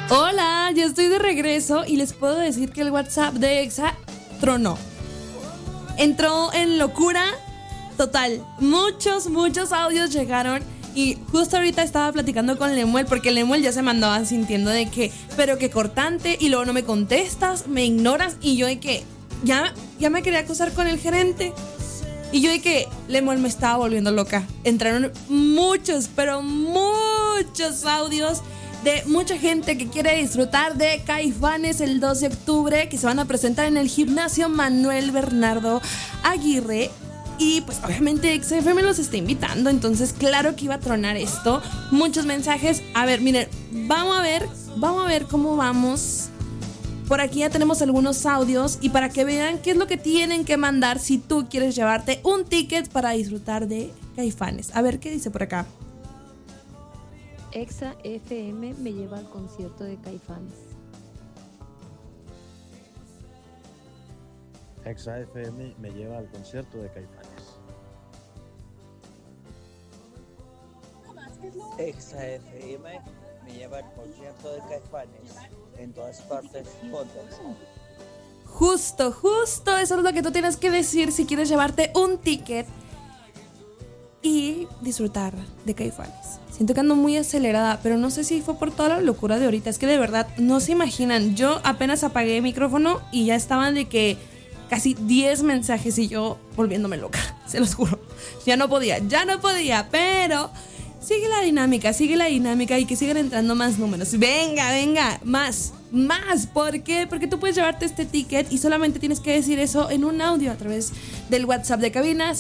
Hola, ya estoy de regreso y les puedo decir que el WhatsApp de Exa tronó. Entró en locura total. Muchos audios llegaron y justo ahorita estaba platicando con Lemuel porque Lemuel ya se me andaba sintiendo de que, pero que cortante, y luego no me contestas, me ignoras, y yo de que ya me quería acusar con el gerente. Y yo de que Lemuel me estaba volviendo loca. Entraron muchos, pero muchos audios de mucha gente que quiere disfrutar de Caifanes el 2 de octubre, que se van a presentar en el gimnasio Manuel Bernardo Aguirre. Y pues obviamente XFM los está invitando, entonces claro que iba a tronar esto. Muchos mensajes. A ver, miren, vamos a ver cómo vamos. Por aquí ya tenemos algunos audios y para que vean qué es lo que tienen que mandar si tú quieres llevarte un ticket para disfrutar de Caifanes. A ver qué dice por acá. Exa FM me lleva al concierto de Caifanes. Exa FM me lleva al concierto de Caifanes. Exa FM me lleva al concierto de Caifanes. En todas partes, ponte. Justo, eso es lo que tú tienes que decir si quieres llevarte un ticket y disfrutar de Caifanes. Siento que ando muy acelerada, pero no sé si fue por toda la locura de ahorita. Es que de verdad, no se imaginan. Yo apenas apagué el micrófono y ya estaban de que casi 10 mensajes y yo volviéndome loca, se los juro. Ya no podía, pero sigue la dinámica y que sigan entrando más números. Venga, más. ¿Por qué? Porque tú puedes llevarte este ticket y solamente tienes que decir eso en un audio a través del WhatsApp de cabina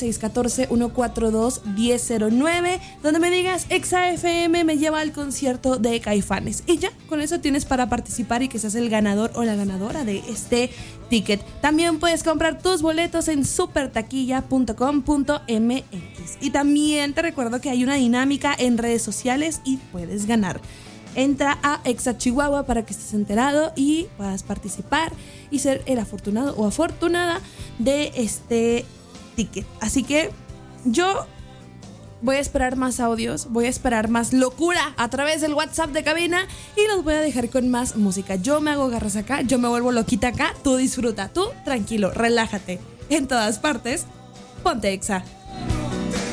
614-142-1009, donde me digas Exa FM me lleva al concierto de Caifanes. Y ya, con eso tienes para participar y que seas el ganador o la ganadora de este ticket. También puedes comprar tus boletos en supertaquilla.com.mx. Y también te recuerdo que hay una dinámica en redes sociales y puedes ganar. Entra a Exa Chihuahua para que estés enterado y puedas participar y ser el afortunado o afortunada de este ticket. Así que yo voy a esperar más audios, voy a esperar más locura a través del WhatsApp de cabina y los voy a dejar con más música. Yo me hago garras acá, yo me vuelvo loquita acá, tú disfruta, tú tranquilo, relájate. En todas partes, ponte Exa.